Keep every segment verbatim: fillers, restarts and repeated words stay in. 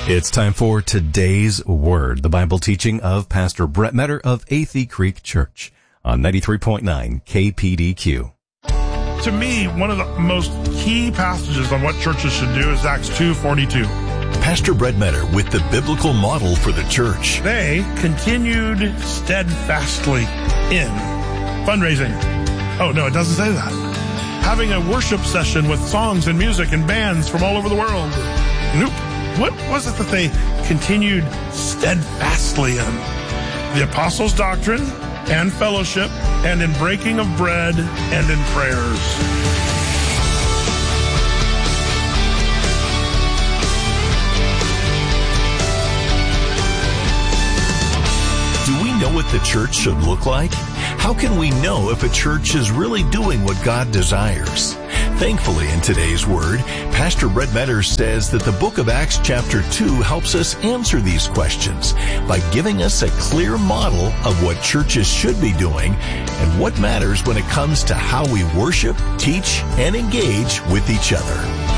It's time for today's Word, the Bible teaching of Pastor Brett Metter of Athey Creek Church on ninety-three point nine K P D Q. To me, one of the most key passages on what churches should do is Acts two forty-two. Pastor Brett Metter with the biblical model for the church. They continued steadfastly in fundraising. Oh, no, it doesn't say that. Having a worship session with songs and music and bands from all over the world. Nope. What was it that they continued steadfastly in? The apostles' doctrine and fellowship and in breaking of bread and in prayers. Do we know what the church should look like? How can we know if a church is really doing what God desires? Thankfully, in today's Word, Pastor Brett Metter says that the book of Acts chapter two helps us answer these questions by giving us a clear model of what churches should be doing and what matters when it comes to how we worship, teach, and engage with each other.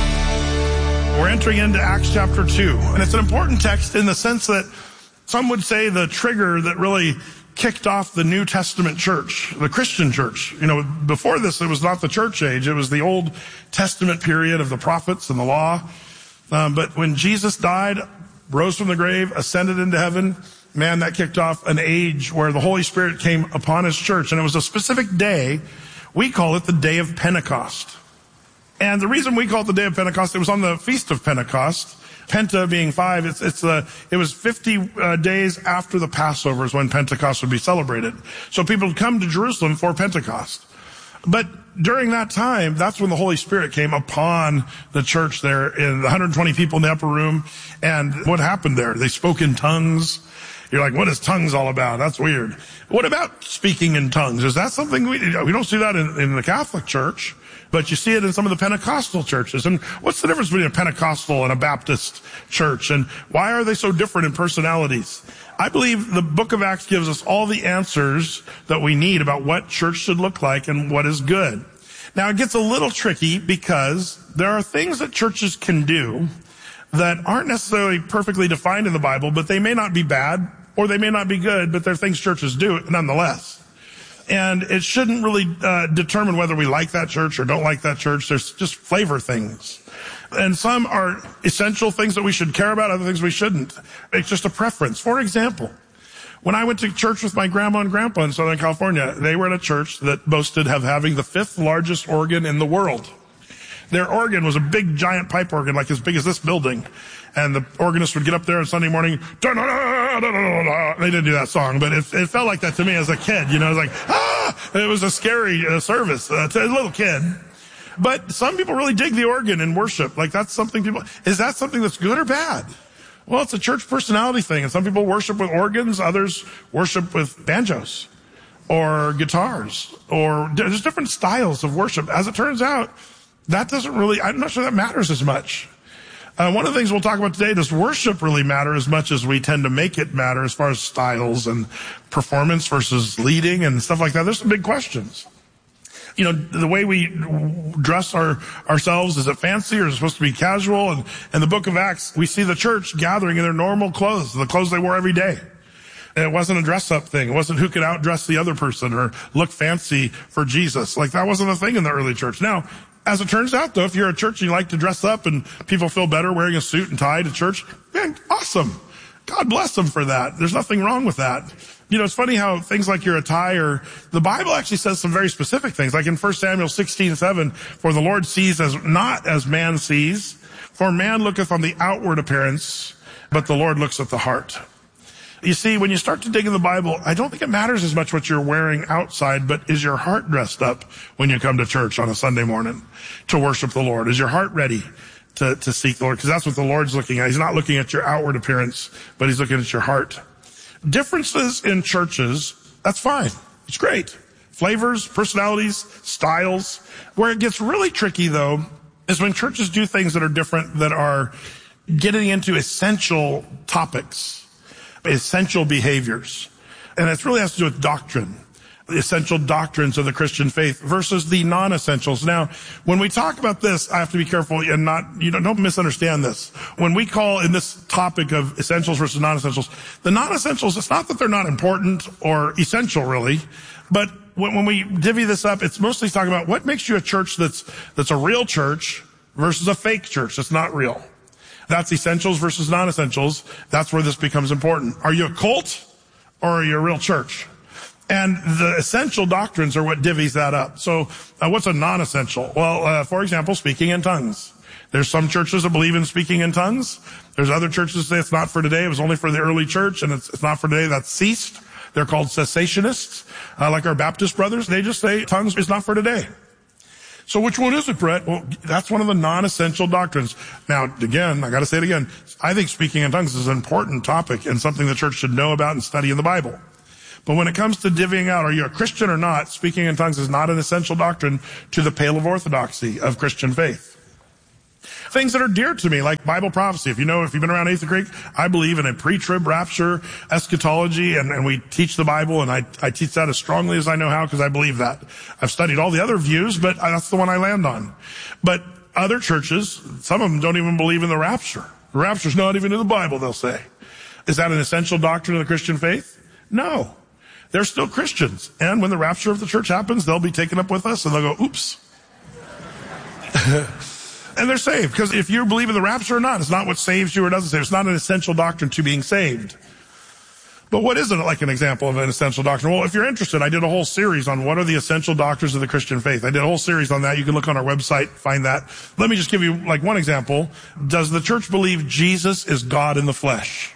We're entering into Acts chapter two, and it's an important text in the sense that some would say the trigger that really kicked off the New Testament church, the Christian church. You know, before this, it was not the church age. It was the Old Testament period of the prophets and the law. Um, but when Jesus died, rose from the grave, ascended into heaven, man, that kicked off an age where the Holy Spirit came upon his church. And it was a specific day. We call it the day of Pentecost. And the reason we call it the day of Pentecost, it was on the Feast of Pentecost. Penta being five, it's, it's uh, it was fifty uh, days after the Passover is when Pentecost would be celebrated. So people would come to Jerusalem for Pentecost. But during that time, that's when the Holy Spirit came upon the church there, in the one hundred twenty people in the upper room. And what happened there? They spoke in tongues. You're like, what is tongues all about? That's weird. What about speaking in tongues? Is that something we, we don't see that in, in the Catholic Church? But you see it in some of the Pentecostal churches. And what's the difference between a Pentecostal and a Baptist church? And why are they so different in personalities? I believe the book of Acts gives us all the answers that we need about what church should look like and what is good. Now, it gets a little tricky because there are things that churches can do that aren't necessarily perfectly defined in the Bible, but they may not be bad or they may not be good, but they're things churches do nonetheless. And it shouldn't really uh, determine whether we like that church or don't like that church. There's just flavor things. And some are essential things that we should care about, other things we shouldn't. It's just a preference. For example, when I went to church with my grandma and grandpa in Southern California, they were at a church that boasted of having the fifth largest organ in the world. Their organ was a big, giant pipe organ, like as big as this building. And the organist would get up there on Sunday morning, da-da-da-da-da-da-da. They didn't do that song, but it, it felt like that to me as a kid. You know, it was like, ah! It was a scary uh, service uh, to a little kid. But some people really dig the organ in worship. Like that's something people, is that something that's good or bad? Well, it's a church personality thing. And some people worship with organs, others worship with banjos or guitars, or there's different styles of worship. As it turns out, that doesn't really, I'm not sure that matters as much. Uh, one of the things we'll talk about today, does worship really matter as much as we tend to make it matter as far as styles and performance versus leading and stuff like that? There's some big questions. You know, the way we dress our, ourselves, is it fancy or is it supposed to be casual? And in the book of Acts, we see the church gathering in their normal clothes, the clothes they wore every day. And it wasn't a dress-up thing. It wasn't who could outdress the other person or look fancy for Jesus. Like that wasn't a thing in the early church. Now, as it turns out, though, if you're a church and you like to dress up and people feel better wearing a suit and tie to church, man, awesome. God bless them for that. There's nothing wrong with that. You know, it's funny how things like your attire, the Bible actually says some very specific things. Like in First Samuel sixteen seven, for the Lord sees as not as man sees, for man looketh on the outward appearance, but the Lord looks at the heart. You see, when you start to dig in the Bible, I don't think it matters as much what you're wearing outside, but is your heart dressed up when you come to church on a Sunday morning to worship the Lord? Is your heart ready to, to seek the Lord? Because that's what the Lord's looking at. He's not looking at your outward appearance, but he's looking at your heart. Differences in churches, that's fine. It's great. Flavors, personalities, styles. Where it gets really tricky, though, is when churches do things that are different, that are getting into essential topics, essential behaviors. And it really has to do with doctrine. the essential doctrines of the Christian faith versus the non-essentials. Now, when we talk about this, I have to be careful and not, you know, don't misunderstand this. When we call in this topic of essentials versus non-essentials, the non-essentials, it's not that they're not important or essential really, but when, when we divvy this up, it's mostly talking about what makes you a church that's, that's a real church versus a fake church that's not real. That's essentials versus non-essentials. That's where this becomes important. Are you a cult or are you a real church? And the essential doctrines are what divvies that up. So uh, what's a non-essential? Well, uh, for example, speaking in tongues. There's some churches that believe in speaking in tongues. There's other churches that say it's not for today. It was only for the early church, and it's, it's not for today. That's ceased. They're called cessationists, uh, like our Baptist brothers. They just say tongues is not for today. So which one is it, Brett? Well, that's one of the non-essential doctrines. Now, again, I got to say it again. I think speaking in tongues is an important topic and something the church should know about and study in the Bible. But when it comes to divvying out, are you a Christian or not, speaking in tongues is not an essential doctrine to the pale of orthodoxy of Christian faith. Things that are dear to me, like Bible prophecy. If you know, if you've been around Athey Creek, I believe in a pre-trib rapture eschatology, and, and we teach the Bible, and I, I teach that as strongly as I know how because I believe that. I've studied all the other views, but that's the one I land on. But other churches, some of them don't even believe in the rapture. The rapture's not even in the Bible, they'll say. Is that an essential doctrine of the Christian faith? No. They're still Christians. And when the rapture of the church happens, they'll be taken up with us, and they'll go, oops. And they're saved, because if you believe in the rapture or not, it's not what saves you or doesn't save. It's not an essential doctrine to being saved. But what is it like an example of an essential doctrine? Well, if you're interested, I did a whole series on what are the essential doctrines of the Christian faith. I did a whole series on that. You can look on our website, find that. Let me just give you like one example. Does the church believe Jesus is God in the flesh?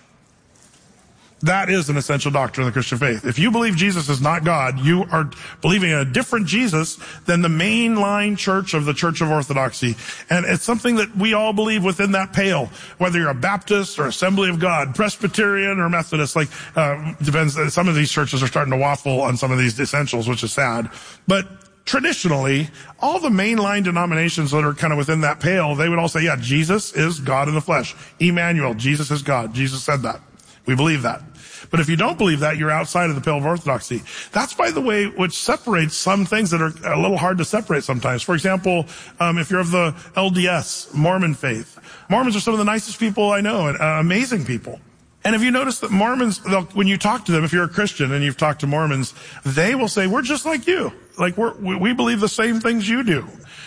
That is an essential doctrine of the Christian faith. If you believe Jesus is not God, you are believing in a different Jesus than the mainline church of the Church of Orthodoxy. And it's something that we all believe within that pale. Whether you're a Baptist or Assembly of God, Presbyterian or Methodist, like, uh, depends. Some of these churches are starting to waffle on some of these essentials, which is sad. But traditionally, all the mainline denominations that are kind of within that pale, they would all say, yeah, Jesus is God in the flesh. Emmanuel, Jesus is God. Jesus said that. We believe that. But if you don't believe that, you're outside of the pale of orthodoxy. That's, by the way, which separates some things that are a little hard to separate sometimes. For example, um, if you're of the L D S, Mormon faith, Mormons are some of the nicest people I know, and uh, amazing people. And if you notice that Mormons, when you talk to them, if you're a Christian and you've talked to Mormons, they will say, we're just like you. Like, we're, we believe the same things you do.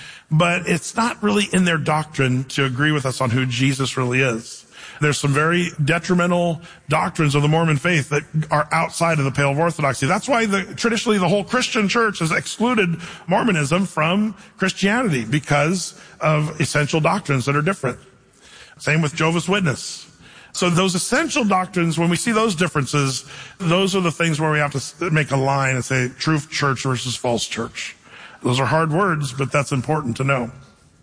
But it's not really in their doctrine to agree with us on who Jesus really is. There's some very detrimental doctrines of the Mormon faith that are outside of the pale of orthodoxy. That's why the, traditionally the whole Christian church has excluded Mormonism from Christianity because of essential doctrines that are different. Same with Jehovah's Witness. So those essential doctrines, when we see those differences, those are the things where we have to make a line and say truth church versus false church. Those are hard words, but that's important to know.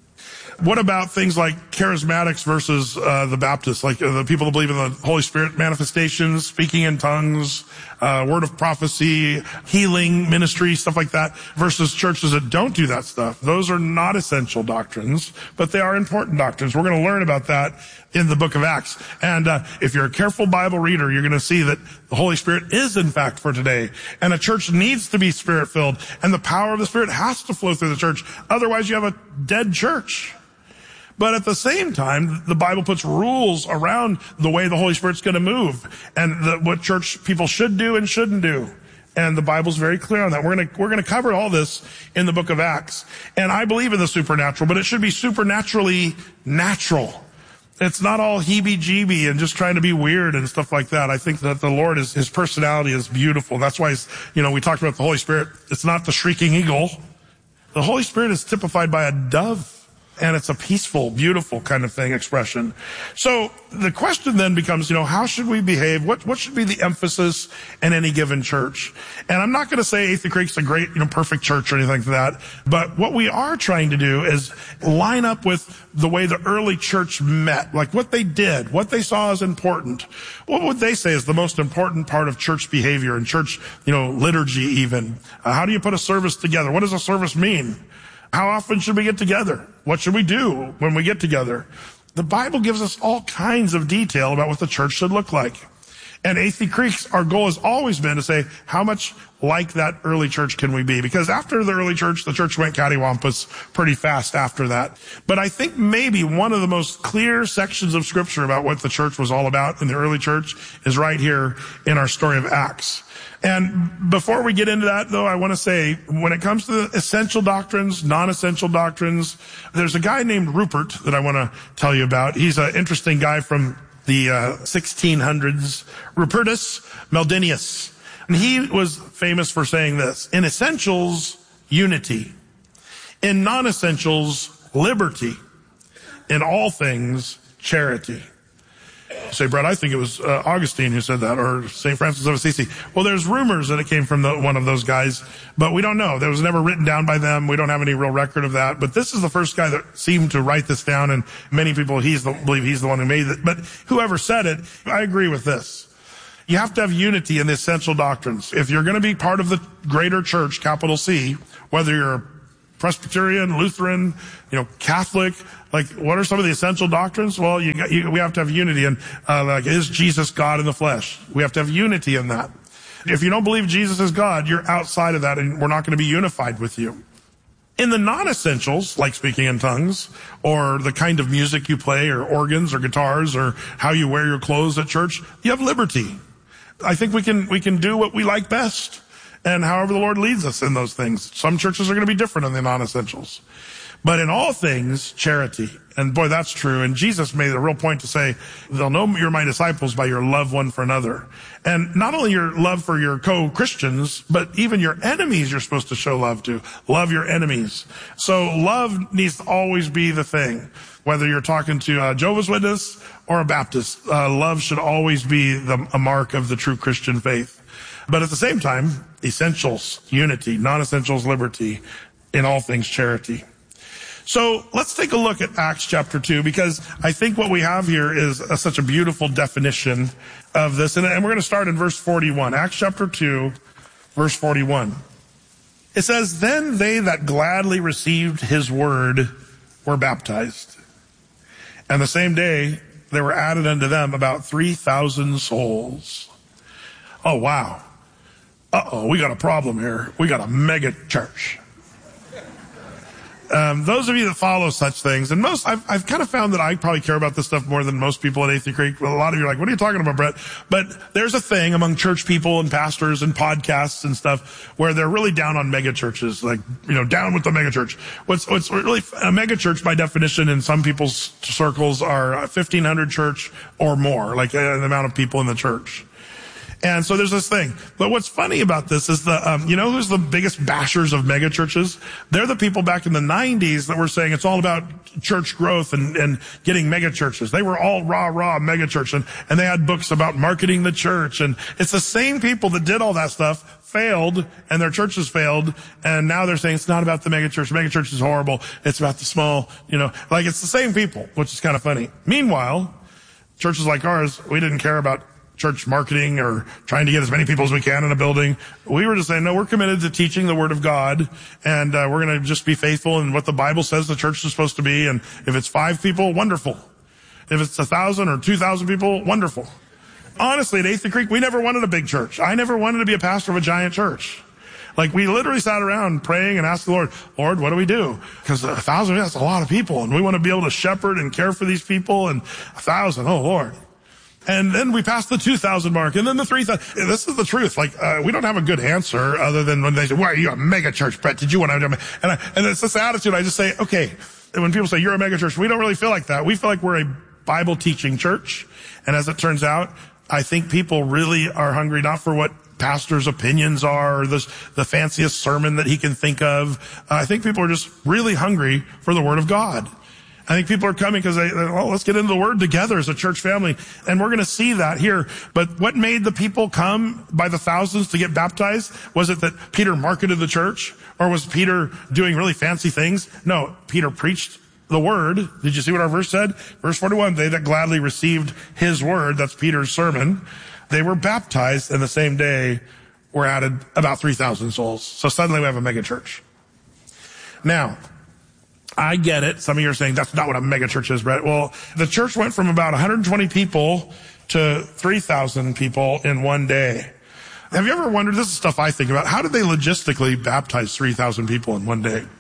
What about things like charismatics versus uh, the Baptists, like uh, the people that believe in the Holy Spirit manifestations, speaking in tongues, uh, word of prophecy, healing ministry, stuff like that, versus churches that don't do that stuff? Those are not essential doctrines, but they are important doctrines. We're going to learn about that in the book of Acts. And uh, if you're a careful Bible reader, you're going to see that the Holy Spirit is, in fact, for today. And a church needs to be Spirit-filled, and the power of the Spirit has to flow through the church. Otherwise, you have a dead church. But at the same time, the Bible puts rules around the way the Holy Spirit's going to move and the, what church people should do and shouldn't do. And the Bible's very clear on that. We're going to, we're going to cover all this in the book of Acts. And I believe in the supernatural, but it should be supernaturally natural. It's not all heebie-jeebie and just trying to be weird and stuff like that. I think that the Lord is, his personality is beautiful. That's why, you know, we talked about the Holy Spirit. It's not the shrieking eagle. The Holy Spirit is typified by a dove. And it's a peaceful, beautiful kind of thing, expression. So the question then becomes, you know, how should we behave? What, what should be the emphasis in any given church? And I'm not going to say Athey Creek's a great, you know, perfect church or anything like that. But what we are trying to do is line up with the way the early church met, like what they did, what they saw as important. What would they say is the most important part of church behavior and church, you know, liturgy even? Uh, how do you put a service together? What does a service mean? How often should we get together? What should we do when we get together? The Bible gives us all kinds of detail about what the church should look like. And Athey Creek, our goal has always been to say, how much like that early church can we be? Because after the early church, the church went cattywampus pretty fast after that. But I think maybe one of the most clear sections of scripture about what the church was all about in the early church is right here in our story of Acts. And before we get into that, though, I want to say, when it comes to the essential doctrines, non-essential doctrines, there's a guy named Rupert that I want to tell you about. He's an interesting guy from the uh, sixteen hundreds, Rupertus Meldenius. And he was famous for saying this: in essentials, unity. In non-essentials, liberty. In all things, charity. You say, Brett, I think it was uh, Augustine who said that, or Saint Francis of Assisi. Well, there's rumors that it came from the, one of those guys, but we don't know. That was never written down by them. We don't have any real record of that. But this is the first guy that seemed to write this down, and many people he's the, believe he's the one who made it. But whoever said it, I agree with this. You have to have unity in the essential doctrines. If you're going to be part of the greater church, capital C, whether you're Presbyterian, Lutheran, you know, Catholic, like, what are some of the essential doctrines? Well, you, got, you we have to have unity in, uh, like, is Jesus God in the flesh? We have to have unity in that. If you don't believe Jesus is God, you're outside of that, and we're not going to be unified with you. In the non-essentials, like speaking in tongues, or the kind of music you play, or organs, or guitars, or how you wear your clothes at church, you have liberty. I think we can, we can do what we like best, and however the Lord leads us in those things. Some churches are going to be different in the non-essentials. But in all things, charity. And boy, that's true. And Jesus made a real point to say, they'll know you're my disciples by your love one for another. And not only your love for your co-Christians, but even your enemies you're supposed to show love to. Love your enemies. So love needs to always be the thing. Whether you're talking to a Jehovah's Witness or a Baptist, uh, love should always be the, a mark of the true Christian faith. But at the same time, essentials, unity, non-essentials, liberty, in all things, charity. So let's take a look at Acts chapter two, because I think what we have here is a, such a beautiful definition of this. And, and we're going to start in verse forty-one. Acts chapter two, verse forty-one. It says, then they that gladly received his word were baptized. And the same day there were added unto them about three thousand souls. Oh, wow. Uh-oh, we got a problem here. We got a mega church. Um, those of you that follow such things, and most, I've, I've kind of found that I probably care about this stuff more than most people at Athey Creek. Well, a lot of you are like, what are you talking about, Brett? But there's a thing among church people and pastors and podcasts and stuff where they're really down on mega churches, like, you know, down with the mega church. What's, what's really, a mega church by definition in some people's circles are fifteen hundred church or more, like uh, the amount of people in the church. And so there's this thing. But what's funny about this is the, um, you know who's the biggest bashers of mega churches? They're the people back in the nineties that were saying it's all about church growth and, and getting mega churches. They were all rah, rah mega church, and, and they had books about marketing the church. And it's the same people that did all that stuff failed, and their churches failed, and now they're saying it's not about the mega church. Mega church is horrible. It's about the small, you know, like it's the same people, which is kind of funny. Meanwhile, churches like ours, we didn't care about church marketing or trying to get as many people as we can in a building. We were just saying, no, we're committed to teaching the Word of God, and uh, we're going to just be faithful in what the Bible says the church is supposed to be. And if it's five people, wonderful. If it's a thousand or two thousand people, wonderful. Honestly, at Athey Creek, we never wanted a big church. I never wanted to be a pastor of a giant church. Like, we literally sat around praying and asked the Lord, Lord, what do we do? Because a thousand, that's a lot of people, and we want to be able to shepherd and care for these people. And a thousand, oh Lord. And then we passed the two thousand mark, and then the three thousand. This is the truth. Like, uh, we don't have a good answer other than when they say, why are you a mega church, Brett? Did you want to? And, I, and it's this attitude. I just say, okay. And when people say you're a mega church, we don't really feel like that. We feel like we're a Bible teaching church. And as it turns out, I think people really are hungry not for what pastor's opinions are, or the, the fanciest sermon that he can think of. Uh, I think people are just really hungry for the Word of God. I think people are coming because they, well, let's get into the Word together as a church family. And we're going to see that here. But what made the people come by the thousands to get baptized? Was it that Peter marketed the church? Or was Peter doing really fancy things? No, Peter preached the Word. Did you see what our verse said? Verse forty-one, they that gladly received his word, that's Peter's sermon, they were baptized, and the same day were added about three thousand souls. So suddenly we have a mega church. Now, I get it. Some of you are saying that's not what a megachurch is, Brett. Well, the church went from about one hundred twenty people to three thousand people in one day. Have you ever wondered, this is stuff I think about, how did they logistically baptize three thousand people in one day?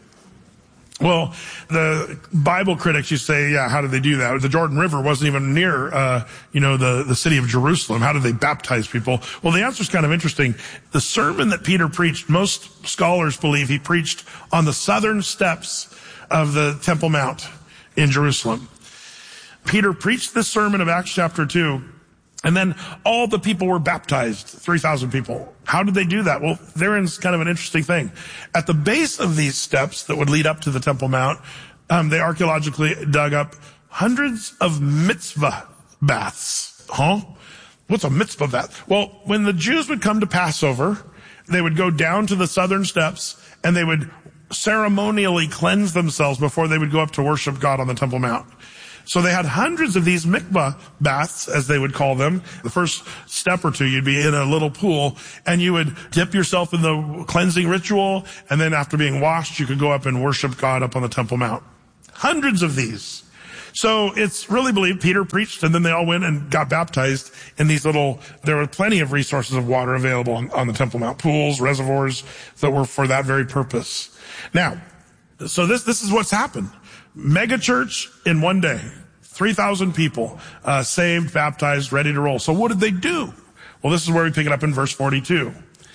Well, the Bible critics, you say, yeah, how did they do that? The Jordan River wasn't even near, uh, you know, the, the city of Jerusalem. How did they baptize people? Well, the answer is kind of interesting. The sermon that Peter preached, most scholars believe he preached on the southern steps of the Temple Mount in Jerusalem. Peter preached this sermon of Acts chapter two, and then all the people were baptized, three thousand people. How did they do that? Well, therein's kind of an interesting thing. At the base of these steps that would lead up to the Temple Mount, um, they archaeologically dug up hundreds of mitzvah baths. Huh? What's a mitzvah bath? Well, when the Jews would come to Passover, they would go down to the southern steps, and they would ceremonially cleanse themselves before they would go up to worship God on the Temple Mount. So they had hundreds of these mikvah baths, as they would call them. The first step or two, you'd be in a little pool, and you would dip yourself in the cleansing ritual, and then after being washed, you could go up and worship God up on the Temple Mount. Hundreds of these. So it's really believed Peter preached, and then they all went and got baptized in these little, there were plenty of resources of water available on, on the Temple Mount. Pools, reservoirs that were for that very purpose. Now, so this, this is what's happened. Mega church in one day. three thousand people, uh, saved, baptized, ready to roll. So what did they do? Well, this is where we pick it up in verse forty-two.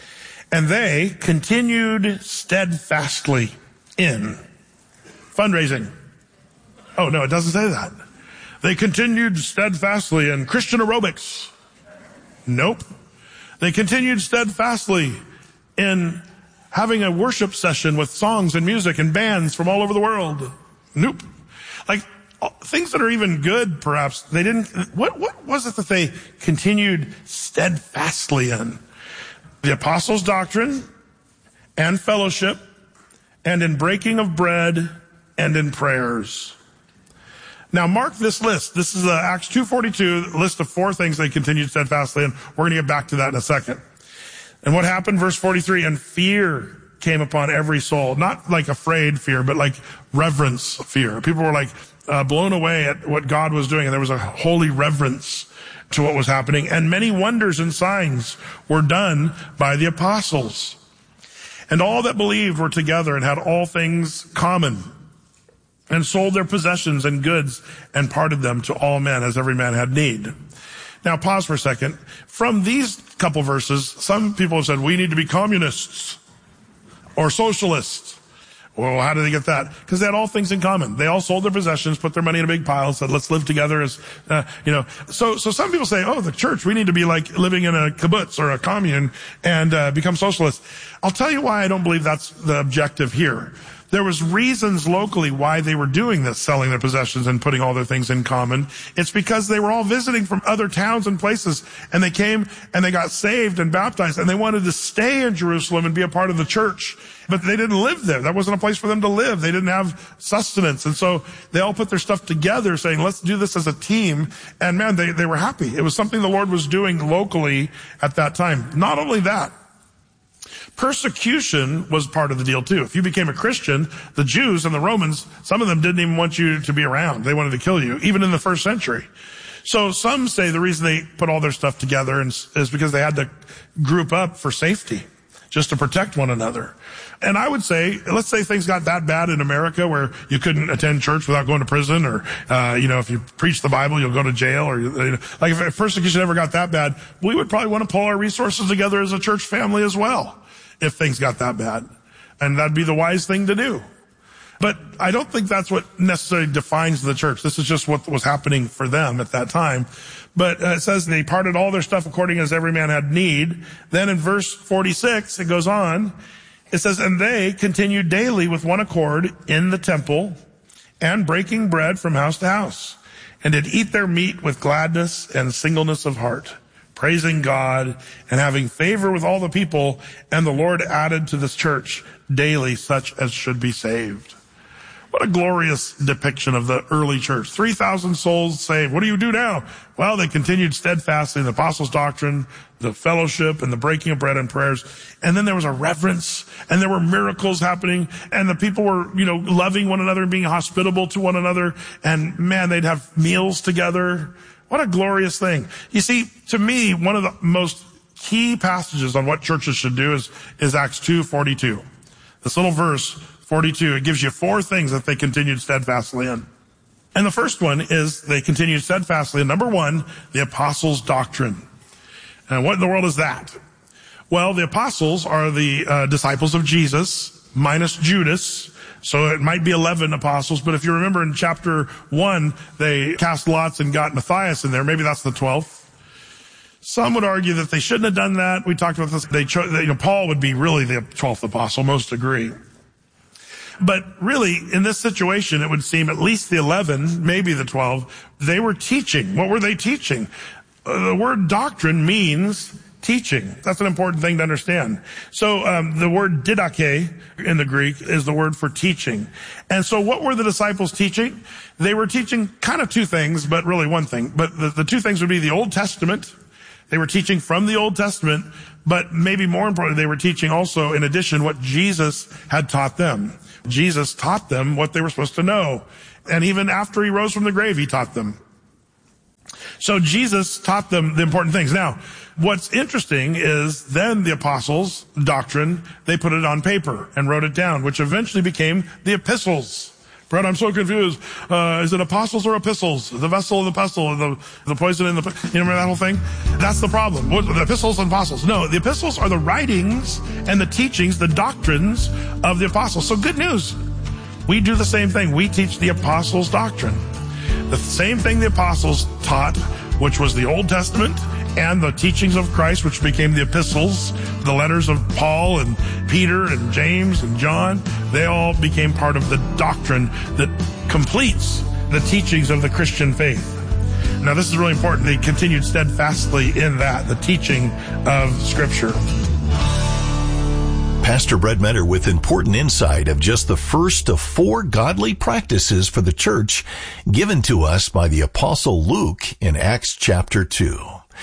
And they continued steadfastly in fundraising. Oh, no, it doesn't say that. They continued steadfastly in Christian aerobics. Nope. They continued steadfastly in having a worship session with songs and music and bands from all over the world. Nope. Like, things that are even good, perhaps, they didn't, what, what was it that they continued steadfastly in? The apostles' doctrine and fellowship and in breaking of bread and in prayers. Now, mark this list. This is uh, Acts two forty-two, a list of four things they continued steadfastly in. We're going to get back to that in a second. And what happened? Verse forty-three, and fear came upon every soul. Not like afraid fear, but like reverence fear. People were like uh, blown away at what God was doing, and there was a holy reverence to what was happening. And many wonders and signs were done by the apostles. And all that believed were together and had all things common, and sold their possessions and goods and parted them to all men as every man had need. Now pause for a second. From these couple verses, some people have said we need to be communists or socialists. Well, how did they get that? Because they had all things in common. They all sold their possessions, put their money in a big pile, said, let's live together as, uh, you know. So, so some people say, oh, the church, we need to be like living in a kibbutz or a commune and uh, become socialists. I'll tell you why I don't believe that's the objective here. There was reasons locally why they were doing this, selling their possessions and putting all their things in common. It's because they were all visiting from other towns and places, and they came and they got saved and baptized, and they wanted to stay in Jerusalem and be a part of the church. But they didn't live there. That wasn't a place for them to live. They didn't have sustenance. And so they all put their stuff together saying, let's do this as a team. And man, they, they were happy. It was something the Lord was doing locally at that time. Not only that, persecution was part of the deal too. If you became a Christian, the Jews and the Romans, some of them didn't even want you to be around. They wanted to kill you, even in the first century. So some say the reason they put all their stuff together is because they had to group up for safety, just to protect one another. And I would say, let's say things got that bad in America where you couldn't attend church without going to prison, or, uh, you know, if you preach the Bible, you'll go to jail, or, you know, like if persecution ever got that bad, we would probably want to pull our resources together as a church family as well, if things got that bad. And that'd be the wise thing to do. But I don't think that's what necessarily defines the church. This is just what was happening for them at that time. But uh, it says they parted all their stuff according as every man had need. Then in verse forty-six, it goes on. It says, and they continued daily with one accord in the temple and breaking bread from house to house, and did eat their meat with gladness and singleness of heart, praising God and having favor with all the people. And the Lord added to this church daily such as should be saved. What a glorious depiction of the early church. three thousand souls saved. What do you do now? Well, they continued steadfastly in the apostles' doctrine, the fellowship, and the breaking of bread and prayers. And then there was a reverence, and there were miracles happening, and the people were, you know, loving one another and being hospitable to one another. And man, they'd have meals together. What a glorious thing. You see, to me, one of the most key passages on what churches should do is, is Acts two forty-two. This little verse, forty-two, it gives you four things that they continued steadfastly in. And the first one is they continued steadfastly in, number one, the apostles' doctrine. And what in the world is that? Well, the apostles are the uh, disciples of Jesus, minus Judas. So it might be eleven apostles, but if you remember in chapter one, they cast lots and got Matthias in there. Maybe that's the twelfth. Some would argue that they shouldn't have done that. We talked about this. They chose, you know, Paul would be really the twelfth apostle. Most agree. But really, in this situation, it would seem at least the eleven, maybe the twelve, they were teaching. What were they teaching? Uh, the word doctrine means teaching. That's an important thing to understand. So um, the word didache in the Greek is the word for teaching. And so what were the disciples teaching? They were teaching kind of two things, but really one thing. But the, the two things would be the Old Testament. They were teaching from the Old Testament, but maybe more importantly, they were teaching also, in addition, what Jesus had taught them. Jesus taught them what they were supposed to know. And even after he rose from the grave, he taught them. So Jesus taught them the important things. Now, what's interesting is then the apostles' doctrine, they put it on paper and wrote it down, which eventually became the epistles. Brett, I'm so confused. Uh, is it apostles or epistles? The vessel of the pestle, the, the poison in the, you remember that whole thing? That's the problem. What, the epistles and apostles. No, the epistles are the writings and the teachings, the doctrines of the apostles. So good news. We do the same thing. We teach the apostles' doctrine. The same thing the apostles taught, which was the Old Testament and the teachings of Christ, which became the epistles, the letters of Paul and Peter and James and John. They all became part of the doctrine that completes the teachings of the Christian faith. Now, this is really important. They continued steadfastly in that, the teaching of Scripture. Pastor Brett Metter with important insight of just the first of four godly practices for the church given to us by the Apostle Luke in Acts chapter two.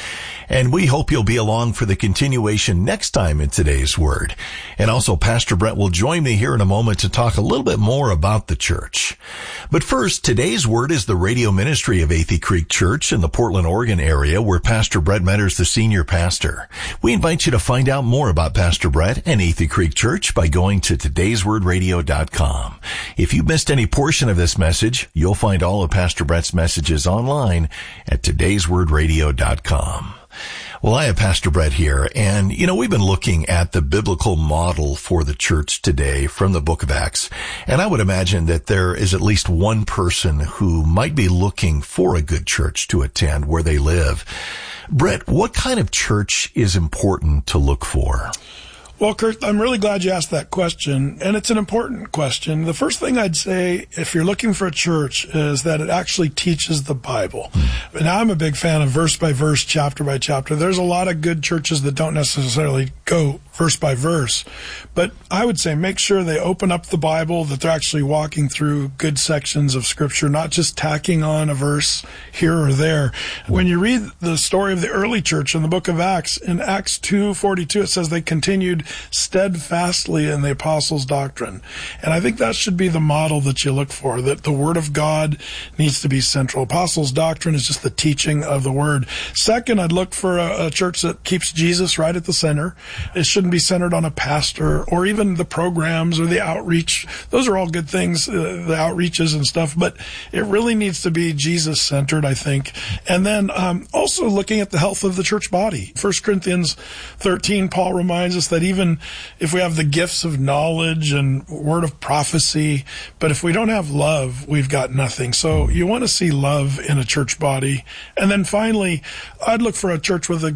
And we hope you'll be along for the continuation next time in today's Word. And also, Pastor Brett will join me here in a moment to talk a little bit more about the church. But first, today's Word is the radio ministry of Athey Creek Church in the Portland, Oregon area, where Pastor Brett Metter is the senior pastor. We invite you to find out more about Pastor Brett and Athey Creek Church by going to todays word radio dot com. If you missed any portion of this message, you'll find all of Pastor Brett's messages online at todays word radio dot com. Well, I have Pastor Brett here, and, you know, we've been looking at the biblical model for the church today from the book of Acts, and I would imagine that there is at least one person who might be looking for a good church to attend where they live. Brett, what kind of church is important to look for? Well, Kurt, I'm really glad you asked that question, and it's an important question. The first thing I'd say, if you're looking for a church, is that it actually teaches the Bible. And I'm a big fan of verse by verse, chapter by chapter. There's a lot of good churches that don't necessarily go verse by verse, but I would say make sure they open up the Bible, that they're actually walking through good sections of Scripture, not just tacking on a verse here or there. When you read the story of the early church in the book of Acts, in Acts two forty-two, it says they continued steadfastly in the apostles' doctrine. And I think that should be the model that you look for, that the Word of God needs to be central. Apostles' doctrine is just the teaching of the Word. Second, I'd look for a, a church that keeps Jesus right at the center. It shouldn't be centered on a pastor or even the programs or the outreach. Those are all good things, uh, the outreaches and stuff, but it really needs to be Jesus-centered, I think. And then um, also looking at the health of the church body. First Corinthians thirteen, Paul reminds us that even if we have the gifts of knowledge and word of prophecy, but if we don't have love, we've got nothing. So you want to see love in a church body. And then finally, I'd look for a church with a good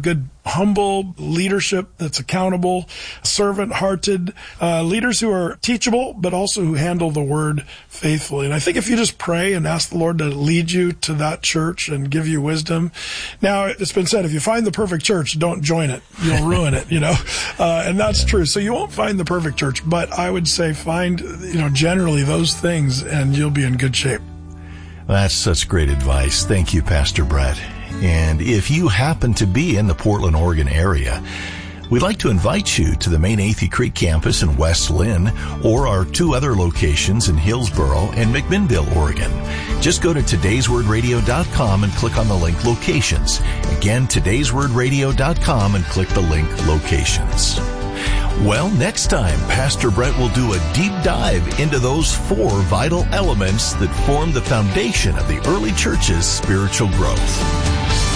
humble leadership that's accountable, servant-hearted, uh, leaders who are teachable, but also who handle the word faithfully. And I think if you just pray and ask the Lord to lead you to that church and give you wisdom. Now, it's been said, if you find the perfect church, don't join it. You'll ruin it, you know, uh, and that's true. So you won't find the perfect church, but I would say find, you know, generally those things and you'll be in good shape. That's such great advice. Thank you, Pastor Brett. And if you happen to be in the Portland, Oregon area, we'd like to invite you to the main Athey Creek campus in West Lynn or our two other locations in Hillsboro and McMinnville, Oregon. Just go to todays word radio dot com and click on the link Locations. Again, todays word radio dot com and click the link Locations. Well, next time, Pastor Brett will do a deep dive into those four vital elements that form the foundation of the early church's spiritual growth.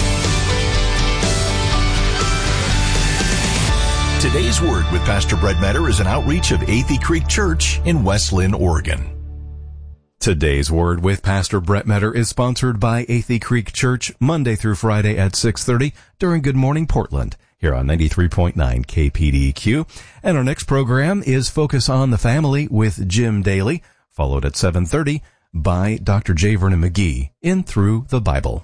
Today's Word with Pastor Brett Metter is an outreach of Athey Creek Church in West Lynn, Oregon. Today's Word with Pastor Brett Metter is sponsored by Athey Creek Church Monday through Friday at six thirty during Good Morning Portland here on ninety-three point nine K P D Q. And our next program is Focus on the Family with Jim Daly, followed at seven thirty by Doctor J. Vernon McGee in Through the Bible.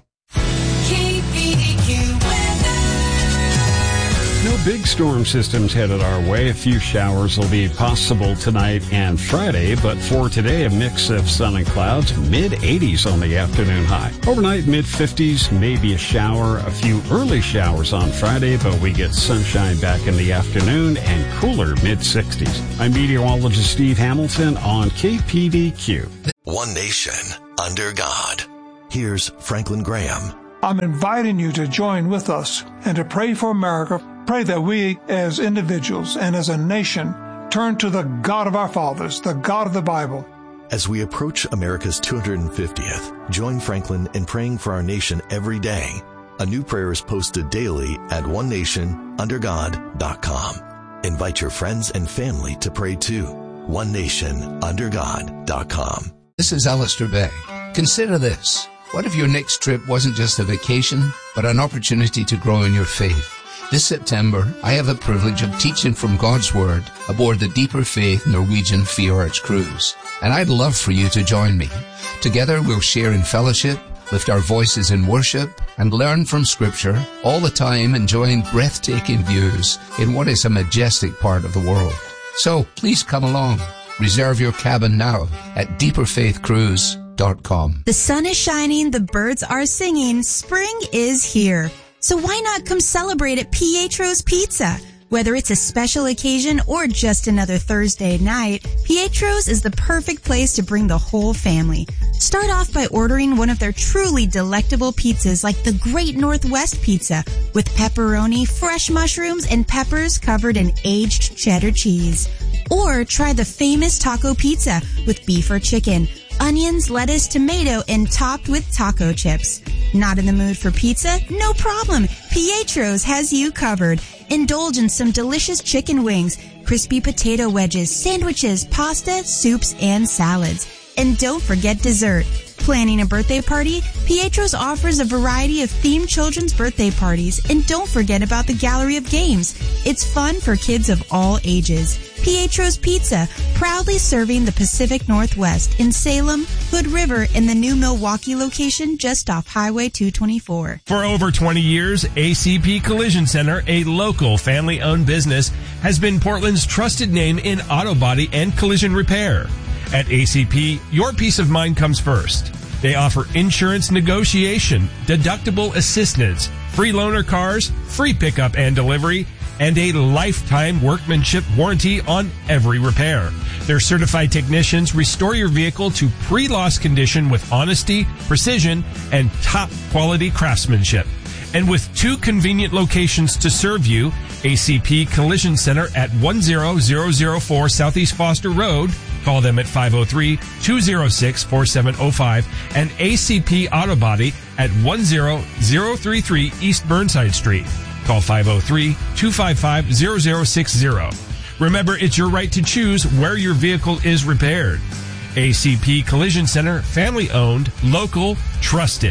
No big storm systems headed our way. A few showers will be possible tonight and Friday, but for today, a mix of sun and clouds, mid eighties on the afternoon high. Overnight, mid fifties, maybe a shower, a few early showers on Friday, but we get sunshine back in the afternoon and cooler mid sixties. I'm meteorologist Steve Hamilton on K P D Q. One nation under God. Here's Franklin Graham. I'm inviting you to join with us and to pray for America. Pray that we as individuals and as a nation turn to the God of our fathers, the God of the Bible. As we approach America's two hundred fiftieth, join Franklin in praying for our nation every day. A new prayer is posted daily at one nation under god dot com. Invite your friends and family to pray too. one nation under god dot com. This is Alistair Begg. Consider this. What if your next trip wasn't just a vacation, but an opportunity to grow in your faith? This September, I have the privilege of teaching from God's Word aboard the Deeper Faith Norwegian Fjords cruise. And I'd love for you to join me. Together we'll share in fellowship, lift our voices in worship, and learn from Scripture, all the time enjoying breathtaking views in what is a majestic part of the world. So please come along. Reserve your cabin now at deeper faith cruise dot com. The sun is shining, the birds are singing, spring is here. So why not come celebrate at Pietro's Pizza? Whether it's a special occasion or just another Thursday night, Pietro's is the perfect place to bring the whole family. Start off by ordering one of their truly delectable pizzas like the Great Northwest Pizza with pepperoni, fresh mushrooms, and peppers covered in aged cheddar cheese. Or try the famous taco pizza with beef or chicken, onions, lettuce, tomato, and topped with taco chips. Not in the mood for pizza? No problem. Pietro's has you covered. Indulge in some delicious chicken wings, crispy potato wedges, sandwiches, pasta, soups, and salads. And don't forget dessert. Planning a birthday party? Pietro's offers a variety of themed children's birthday parties. And don't forget about the gallery of games. It's fun for kids of all ages. Pietro's Pizza, proudly serving the Pacific Northwest in Salem, Hood River, and the new Milwaukee location just off Highway two twenty-four. For over twenty years, A C P Collision Center, a local family-owned business, has been Portland's trusted name in auto body and collision repair. At A C P, your peace of mind comes first. They offer insurance negotiation, deductible assistance, free loaner cars, free pickup and delivery, and a lifetime workmanship warranty on every repair. Their certified technicians restore your vehicle to pre-loss condition with honesty, precision, and top quality craftsmanship. And with two convenient locations to serve you, A C P Collision Center at one zero zero zero four Southeast Foster Road, call them at five oh three, two oh six, four seven oh five, and A C P Auto Body at one zero zero three three East Burnside Street. Call five oh three, two five five, zero zero six zero. Remember, it's your right to choose where your vehicle is repaired. A C P Collision Center, family owned, local, trusted.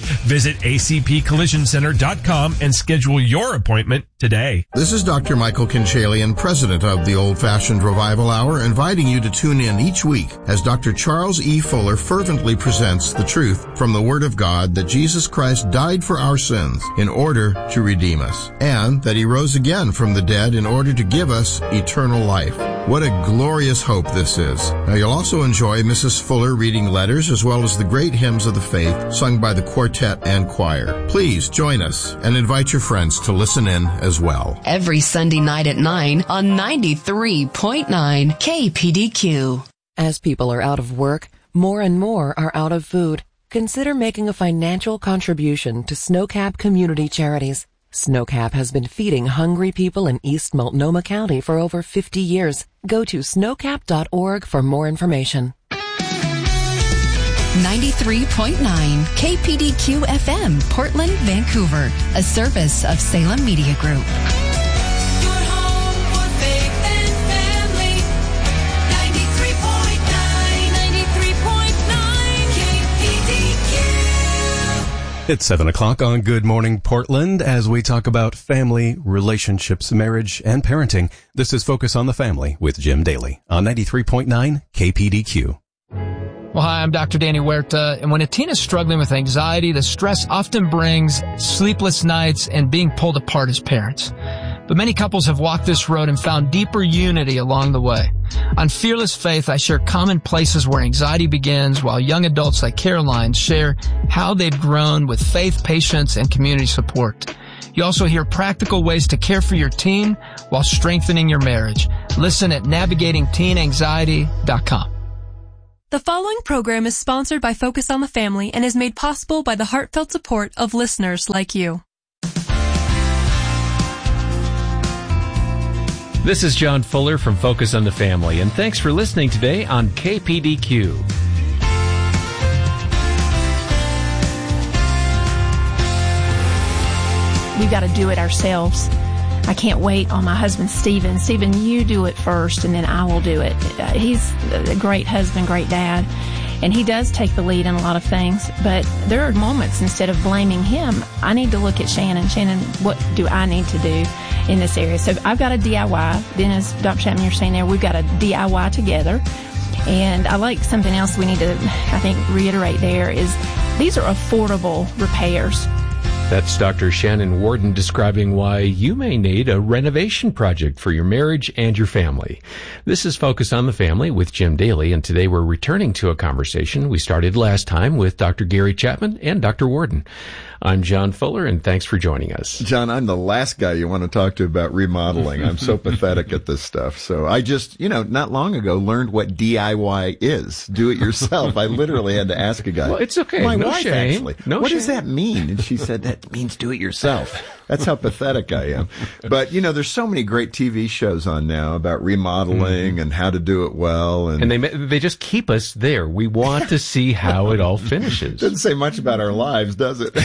Visit A C P collision center dot com and schedule your appointment today. This is Doctor Michael Kinchalian, president of the Old Fashioned Revival Hour, inviting you to tune in each week as Doctor Charles E. Fuller fervently presents the truth from the Word of God that Jesus Christ died for our sins in order to redeem us, and that He rose again from the dead in order to give us eternal life. What a glorious hope this is. Now, you'll also enjoy Missus Fuller reading letters as well as the great hymns of the faith sung by the quartet and choir. Please join us and invite your friends to listen in as well. Every Sunday night at nine on ninety-three point nine K P D Q. As people are out of work, more and more are out of food. Consider making a financial contribution to Snowcap Community Charities. Snowcap has been feeding hungry people in East Multnomah County for over fifty years. Go to snowcap dot org for more information. ninety-three point nine K P D Q F M, Portland, Vancouver, a service of Salem Media Group. Your home for faith and family. ninety-three point nine, ninety-three point nine K P D Q. It's seven o'clock on Good Morning Portland as we talk about family, relationships, marriage, and parenting. This is Focus on the Family with Jim Daly on ninety-three point nine K P D Q. Well, hi, I'm Doctor Danny Huerta, and when a teen is struggling with anxiety, the stress often brings sleepless nights and being pulled apart as parents. But many couples have walked this road and found deeper unity along the way. On Fearless Faith, I share common places where anxiety begins, while young adults like Caroline share how they've grown with faith, patience, and community support. You also hear practical ways to care for your teen while strengthening your marriage. Listen at navigating teen anxiety dot com. The following program is sponsored by Focus on the Family and is made possible by the heartfelt support of listeners like you. This is John Fuller from Focus on the Family, and thanks for listening today on K P D Q. We've got to do it ourselves. I can't wait on my husband, Stephen. Stephen, you do it first, and then I will do it. Uh, he's a great husband, great dad, and he does take the lead in a lot of things. But there are moments, instead of blaming him, I need to look at Shannon. Shannon, what do I need to do in this area? So I've got a D I Y. Then, as Doctor Chapman, you're saying there, we've got a D I Y together. And I like something else we need to, I think, reiterate there is these are affordable repairs. That's Doctor Shannon Warden describing why you may need a renovation project for your marriage and your family. This is Focus on the Family with Jim Daly, and today we're returning to a conversation we started last time with Doctor Gary Chapman and Doctor Warden. I'm John Fuller, and thanks for joining us. John, I'm the last guy you want to talk to about remodeling. I'm so pathetic at this stuff. So I just, you know, not long ago learned what D I Y is. Do it yourself. I literally had to ask a guy. Well, it's okay. My no wife, shame. actually. No what shame. does that mean? And she said, that means do it yourself. That's how pathetic I am. But, you know, there's so many great T V shows on now about remodeling mm-hmm. and how to do it well. And, and they they just keep us there. We want to see how it all finishes. Doesn't say much about our lives, does it?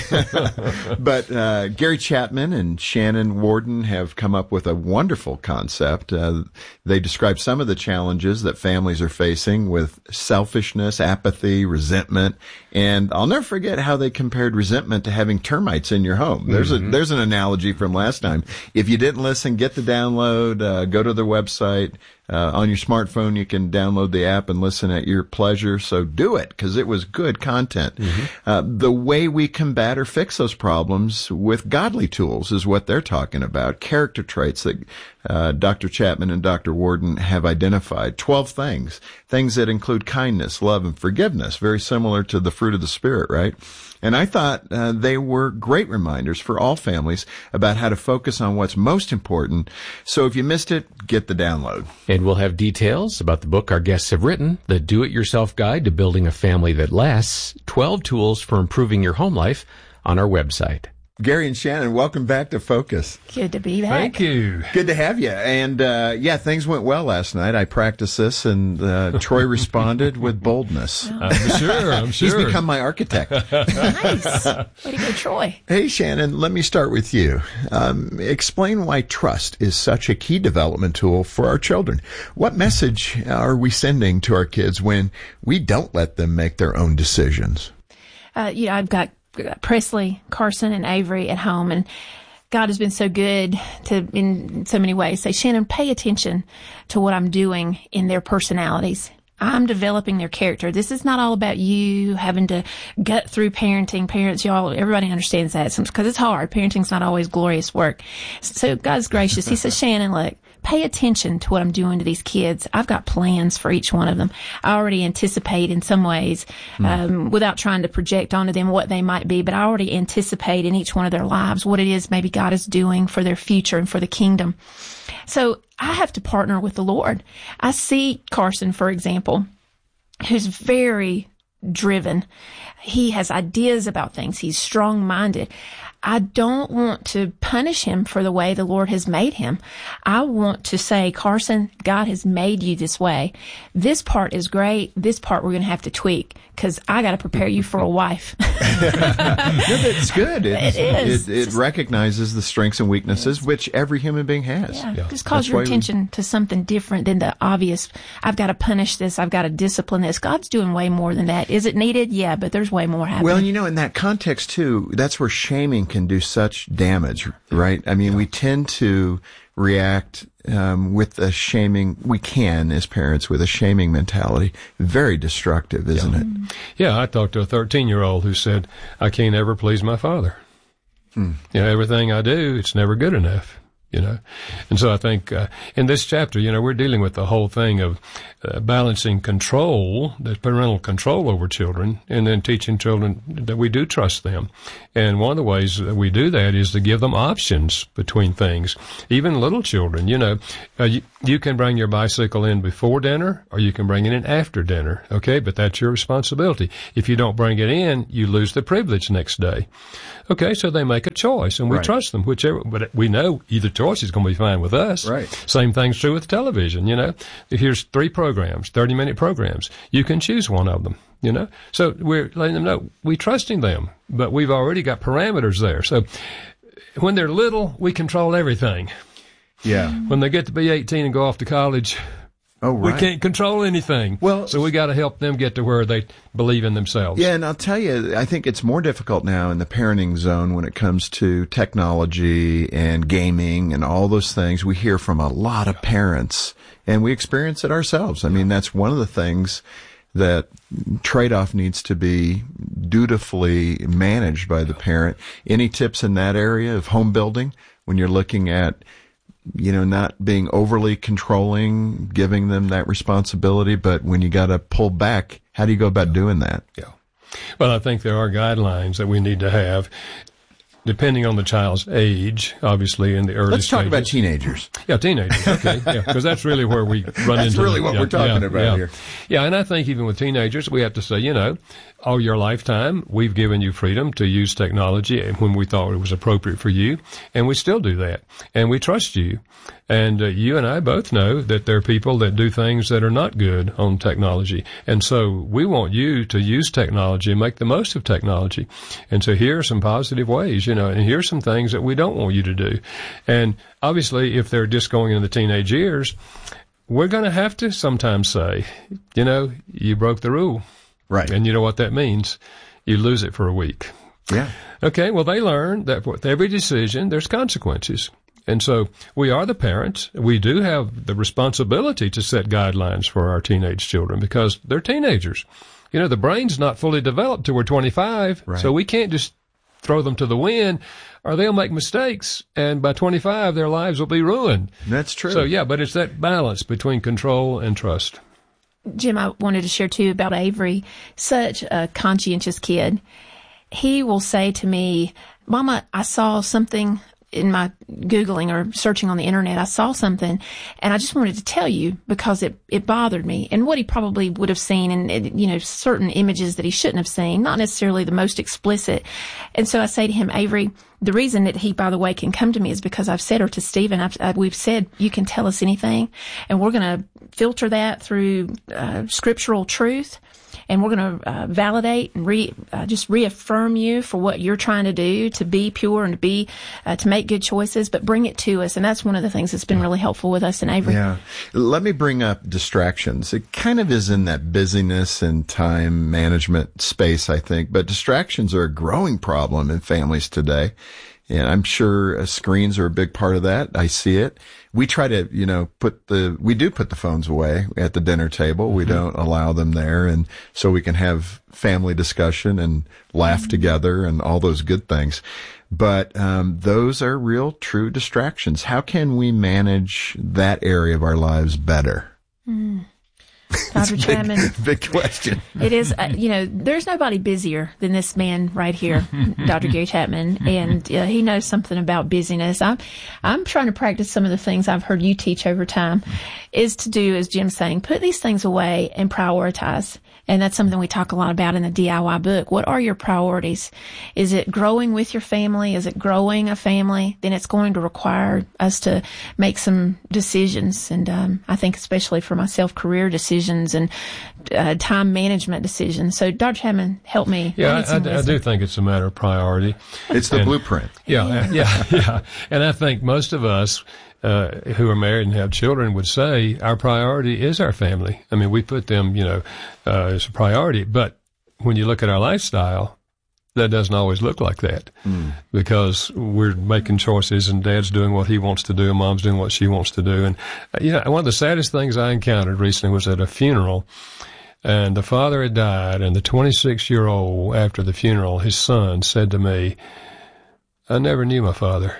But uh, Gary Chapman and Shannon Warden have come up with a wonderful concept. Uh, they describe some of the challenges that families are facing with selfishness, apathy, resentment. And I'll never forget how they compared resentment to having termites in your home. There's mm-hmm. a there's an analogy from last time. If you didn't listen, get the download, uh, go to their website. Uh, on your smartphone, you can download the app and listen at your pleasure. So do it, because it was good content. Mm-hmm. Uh, the way we combat or fix those problems with godly tools is what they're talking about. Character traits that uh, Doctor Chapman and Doctor Warden have identified. Twelve things. Things that include kindness, love, and forgiveness. Very similar to the fruit of the Spirit, right? And I thought uh, they were great reminders for all families about how to focus on what's most important. So if you missed it, get the download. And we'll have details about the book our guests have written, The Do-It-Yourself Guide to Building a Family That Lasts, twelve Tools for Improving Your Home Life, on our website. Gary and Shannon, welcome back to Focus. Good to be back. Thank you. Good to have you. And, uh, yeah, things went well last night. I practiced this, and uh, Troy responded with boldness. I'm sure, I'm sure. He's become my architect. Nice. Way to go, Troy. Hey, Shannon, let me start with you. Um, explain why trust is such a key development tool for our children. What message are we sending to our kids when we don't let them make their own decisions? Uh, you know, I've got Presley, Carson, and Avery at home, and God has been so good to in so many ways. Say, Shannon, pay attention to what I'm doing in their personalities. I'm developing their character. This is not all about you having to gut through parenting. Parents, y'all, everybody understands that because it's hard. Parenting's not always glorious work. So God's gracious. He says, Shannon, look, pay attention to what I'm doing to these kids. I've got plans for each one of them. I already anticipate in some ways, mm. um, without trying to project onto them what they might be, but I already anticipate in each one of their lives what it is maybe God is doing for their future and for the kingdom. So I have to partner with the Lord. I see Carson, for example, who's very driven. He has ideas about things. He's strong-minded. I don't want to punish him for the way the Lord has made him. I want to say, Carson, God has made you this way. This part is great. This part we're going to have to tweak because I got to prepare you for a wife. No, that's good. It's, it is. It, it recognizes the strengths and weaknesses which every human being has. Yeah, yeah. Just calls your attention we... to something different than the obvious. I've got to punish this. I've got to discipline this. God's doing way more than that. Is it needed? Yeah, but there's way more happening. Well, you know, in that context too, that's where shaming can do such damage, right? I mean, we tend to react um, with a shaming. We can, as parents, with a shaming mentality. Very destructive, isn't yeah. it? Yeah, I talked to a thirteen-year-old who said, I can't ever please my father. Hmm. You know, everything I do, it's never good enough. You know, and so I think uh, in this chapter, you know, we're dealing with the whole thing of uh, balancing control, the parental control over children, and then teaching children that we do trust them. And one of the ways that we do that is to give them options between things. Even little children, you know, uh, you, you can bring your bicycle in before dinner or you can bring it in after dinner, okay? But that's your responsibility. If you don't bring it in, you lose the privilege next day. Okay, so they make a choice, and we right. trust them, whichever, but we know either choice is going to be fine with us. Right. Same thing's true with television, you know. Here's three programs, thirty-minute programs. You can choose one of them, you know. So we're letting them know we're trusting them, but we've already got parameters there. So when they're little, we control everything. Yeah. When they get to be eighteen and go off to college, oh, right. we can't control anything. Well, so we got to help them get to where they believe in themselves. Yeah, and I'll tell you, I think it's more difficult now in the parenting zone when it comes to technology and gaming and all those things. We hear from a lot of parents, and we experience it ourselves. I mean, that's one of the things that trade-off needs to be dutifully managed by the parent. Any tips in that area of home building when you're looking at, you know, not being overly controlling, giving them that responsibility, but when you got to pull back, how do you go about doing that? Yeah. Well, I think there are guidelines that we need to have, depending on the child's age, obviously, in the early Let's stages. talk about teenagers. Yeah, teenagers. Okay. Yeah, because that's really where we run that's into. That's really the, what yeah, we're talking yeah, about yeah. here. Yeah, and I think even with teenagers, we have to say, you know, all your lifetime, we've given you freedom to use technology when we thought it was appropriate for you, and we still do that, and we trust you. And uh, you and I both know that there are people that do things that are not good on technology. And so we want you to use technology and make the most of technology. And so here are some positive ways, you know, and here's some things that we don't want you to do. And obviously, if they're just going into the teenage years, we're going to have to sometimes say, you know, you broke the rule. Right. And you know what that means? You lose it for a week. Yeah. Okay, well, they learn that with every decision, there's consequences. And so we are the parents. We do have the responsibility to set guidelines for our teenage children because they're teenagers. You know, the brain's not fully developed till we're twenty-five, right. So we can't just throw them to the wind or they'll make mistakes, and by twenty-five, their lives will be ruined. That's true. So, yeah, but it's that balance between control and trust. Jim, I wanted to share, too, about Avery. Such a conscientious kid. He will say to me, Mama, I saw something in my Googling or searching on the internet. I saw something, and I just wanted to tell you because it, it bothered me. And what he probably would have seen, and, you know, certain images that he shouldn't have seen, not necessarily the most explicit. And so I say to him, Avery, the reason that he, by the way, can come to me is because I've said, or to Stephen, I've, I've, we've said, you can tell us anything, and we're going to filter that through uh, scriptural truth, and we're going to uh, validate and re, uh, just reaffirm you for what you're trying to do, to be pure and to be, uh, to make good choices. practices, but bring it to us. And that's one of the things that's been really helpful with us in Avery. Yeah. Let me bring up distractions. It kind of is in that busyness and time management space, I think, but distractions are a growing problem in families today. And I'm sure uh, screens are a big part of that. I see it. We try to, you know, put the, we do put the phones away at the dinner table. We don't allow them there. And so we can have family discussion and laugh together and all those good things. But, um, those are real true distractions. How can we manage that area of our lives better? Mm. Doctor Big, Chapman. big question. It is, uh, you know, there's nobody busier than this man right here, Doctor Gary Chapman, and uh, he knows something about busyness. I'm, I'm trying to practice some of the things I've heard you teach over time, is to do, as Jim's saying, put these things away and prioritize. And that's something we talk a lot about in the D I Y book. What are your priorities? Is it growing with your family? Is it growing a family? Then it's going to require us to make some decisions. And um, I think especially for myself, career decisions and uh, time management decisions. So Doctor Chapman, help me. Yeah, I, I, I, I do think it's a matter of priority. It's the and, blueprint. Yeah, yeah, yeah. And I think most of us Uh, who are married and have children would say our priority is our family. I mean, we put them, you know, uh, as a priority. But when you look at our lifestyle, that doesn't always look like that mm. because we're making choices and Dad's doing what he wants to do and Mom's doing what she wants to do. And, uh, you know, one of the saddest things I encountered recently was at a funeral, and the father had died, and the twenty-six-year-old, after the funeral, his son said to me, "I never knew my father.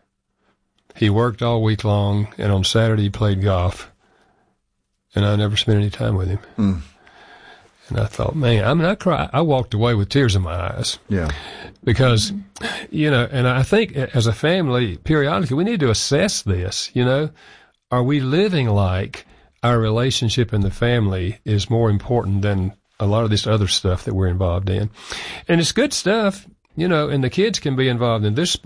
He worked all week long, and on Saturday he played golf, and I never spent any time with him." Mm. And I thought, man, I mean, I cried. I walked away with tears in my eyes. Yeah. Because, you know, and I think as a family, periodically, we need to assess this, you know. Are we living like our relationship in the family is more important than a lot of this other stuff that we're involved in? And it's good stuff, you know, and the kids can be involved in this sport.